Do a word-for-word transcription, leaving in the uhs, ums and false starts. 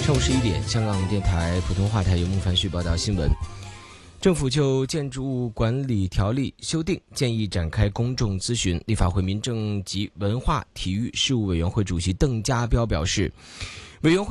上午十一点，香港电台普通话台由孟凡旭报道新闻。政府就建筑物管理条例修订建议展开公众咨询。立法会民政及文化体育事务委员会主席邓家彪表示，委员会